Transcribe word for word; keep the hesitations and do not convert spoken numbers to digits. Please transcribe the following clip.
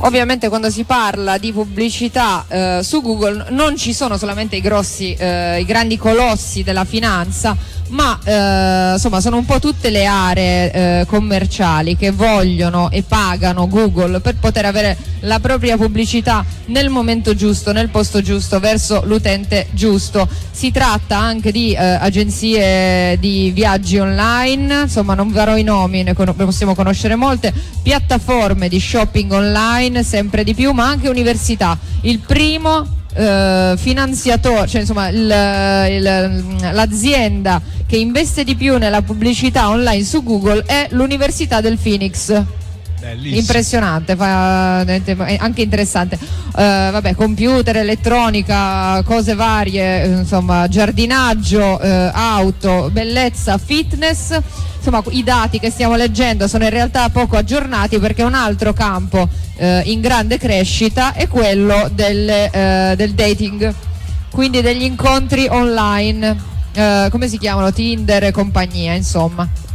Ovviamente quando si parla di pubblicità eh, su Google non ci sono solamente i grossi, eh, i grandi colossi della finanza, ma eh, insomma sono un po' tutte le aree eh, commerciali che vogliono e pagano Google per poter avere la propria pubblicità nel momento giusto, nel posto giusto, verso l'utente giusto. Si tratta anche di eh, agenzie di viaggi online, insomma non farò i nomi, ne, con- ne possiamo conoscere molte, piattaforme di shopping online sempre di più, ma anche università. Il primo Uh, finanziatore, cioè insomma il, il, l'azienda che investe di più nella pubblicità online su Google è l'Università del Phoenix. Bellissimo. Impressionante, fa, anche interessante. Uh, vabbè, computer, elettronica, cose varie, insomma, giardinaggio, uh, auto, bellezza, fitness. Insomma, i dati che stiamo leggendo sono in realtà poco aggiornati, perché un altro campo eh, in grande crescita è quello del, eh, del dating, quindi degli incontri online, eh, come si chiamano? Tinder e compagnia, insomma.